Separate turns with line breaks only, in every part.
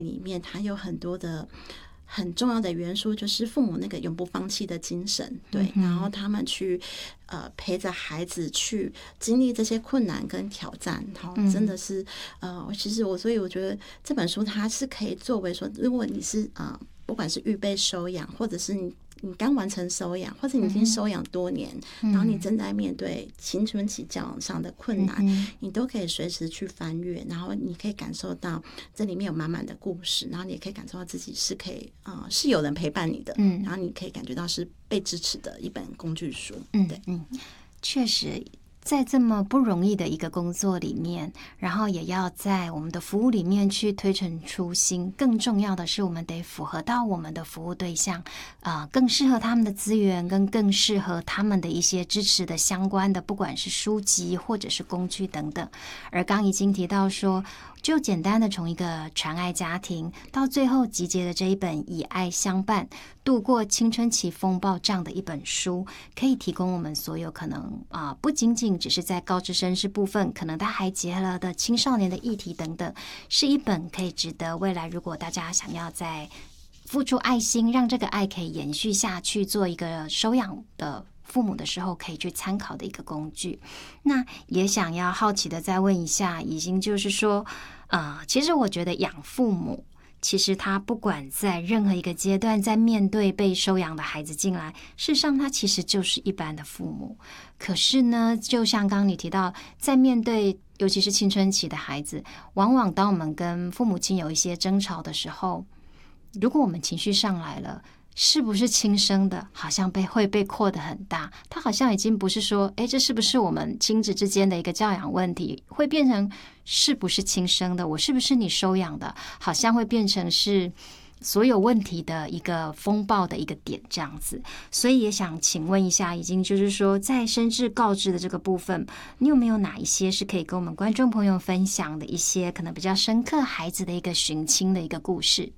里面它有很多的很重要的元素，就是父母那个永不放弃的精神，对，然后他们去陪着孩子去经历这些困难跟挑战，真的是其实所以我觉得这本书它是可以作为说，如果你是不管是预备收养，或者是你刚完成收养，或者你已经收养多年，然后你正在面对青春期教养上的困难，你都可以随时去翻阅，然后你可以感受到这里面有满满的故事，然后你也可以感受到自己是可以是有人陪伴你的，然后你可以感觉到是被支持的一本工具书。对，
确实。在这么不容易的一个工作里面，然后也要在我们的服务里面去推陈出新，更重要的是我们得符合到我们的服务对象，更适合他们的资源，跟更适合他们的一些支持的相关的，不管是书籍或者是工具等等。而刚已经提到说，就简单的从一个传爱家庭到最后集结的这一本以爱相伴度过青春期风暴这样的一本书，可以提供我们所有可能不仅仅只是在高知识部分，可能它还结合了的青少年的议题等等，是一本可以值得未来如果大家想要在付出爱心，让这个爱可以延续下去，做一个收养的父母的时候可以去参考的一个工具。那也想要好奇的再问一下，已经就是说其实我觉得养父母其实他不管在任何一个阶段，在面对被收养的孩子进来，事实上他其实就是一般的父母。可是呢，就像刚刚你提到，在面对尤其是青春期的孩子，往往当我们跟父母亲有一些争吵的时候，如果我们情绪上来了，是不是亲生的好像会被扩得很大，他好像已经不是说这是不是我们亲子之间的一个教养问题，会变成是不是亲生的，我是不是你收养的，好像会变成是所有问题的一个风暴的一个点这样子。所以也想请问一下，已经就是说在深知告知的这个部分，你有没有哪一些是可以跟我们观众朋友分享的一些可能比较深刻孩子的一个寻亲的一个故事？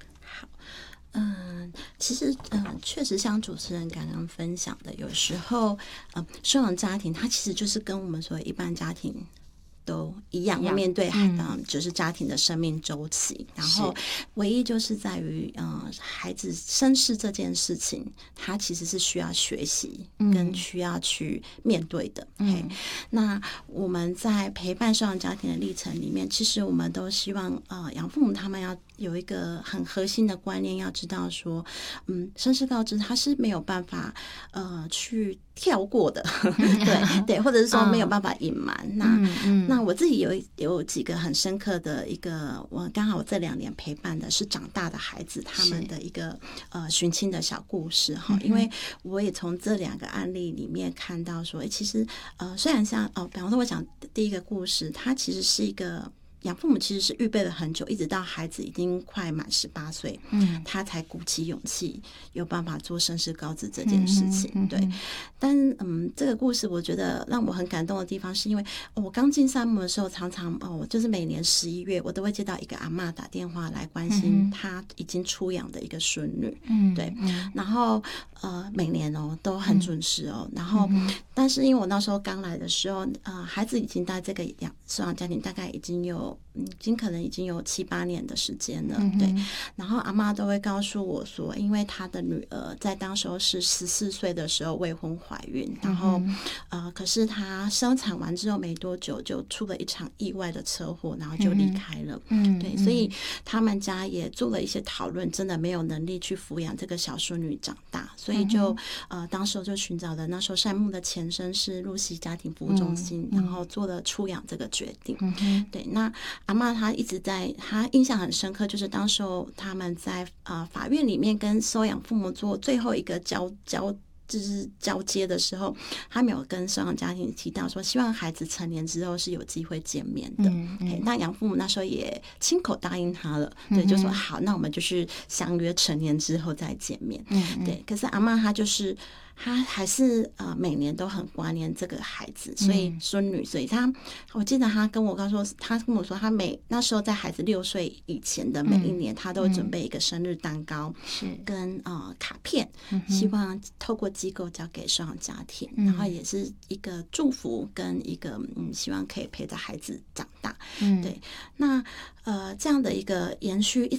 其实确实像主持人刚刚分享的，有时候收养家庭它其实就是跟我们所谓一般家庭都一样，要面对就是家庭的生命周期，然后唯一就是在于孩子身世这件事情，他其实是需要学习跟需要去面对的。那我们在陪伴收养家庭的历程里面，其实我们都希望养父母他们要有一个很核心的观念，要知道说身世告知他是没有办法去跳过的对，或者是说没有办法隐瞒。那我自己有几个很深刻的一个，我刚好这2年陪伴的是长大的孩子他们的一个寻亲的小故事哈，因为我也从这2个案例里面看到说，其实虽然像比方说我讲第一个故事，它其实是一个养父母其实是预备了很久，一直到孩子已经快满18岁，他才鼓起勇气有办法做身世告知这件事情。对，但这个故事我觉得让我很感动的地方，是因为我刚进山姆的时候，常常就是每年11月，我都会接到一个阿嬷打电话来关心他已经出养的一个孙女。对，然后每年都很准时然后但是因为我那时候刚来的时候，孩子已经在这个收养家庭大概已经可能已经有7、8年的时间了。对，然后阿嬷都会告诉我说，因为她的女儿在当时候是14岁的时候未婚怀孕，然后可是她生产完之后没多久就出了一场意外的车祸，然后就离开了。对，所以他们家也做了一些讨论，真的没有能力去抚养这个小孙女长大，所以就当时候就寻找了那时候山姆的前身是露西家庭服务中心，然后做了出养这个决定。对，那阿嬷她一直她印象很深刻，就是当时候他们在法院里面跟收养父母做最后一个就是交接的时候，他没有跟收养家庭提到说，希望孩子成年之后是有机会见面的。那养父母那时候也亲口答应他了，对，就说好，那我们就是相约成年之后再见面。对，可是阿嬷她还是每年都很挂念这个孩子，所以孙女，所以我记得她跟我说，她那时候在孩子6岁以前的每一年，她都准备一个生日蛋糕，跟卡片，希望透过机构交给收养家庭，然后也是一个祝福跟一个希望可以陪着孩子长大。对，那这样的一个延续，一